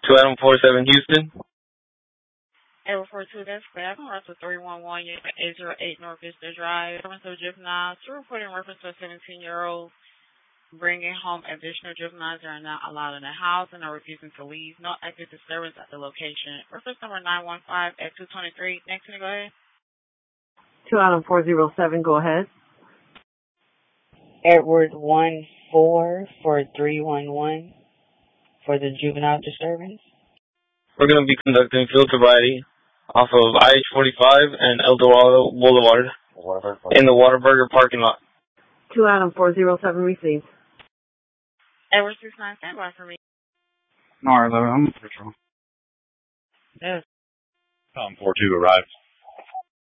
To Adam 47 Houston. Edward 42, that's clear. I can Russell 311, unit 808 North Vista Drive. Reference to juveniles. To report in reference to a 17-year-old bringing home additional juveniles that are not allowed in the house and are refusing to leave. No active disturbance at the location. Reference number 915 at 223. Next, can you go ahead? To Adam 407, go ahead. Edward 14 for 311 for the juvenile disturbance. We're going to be conducting field sobriety off of IH-45 and El Dorado Boulevard in the Whataburger parking lot. To Adam 407, received. Edward 69, stand by for me. Marlo, I'm on patrol. Yes. Tom 42 arrived.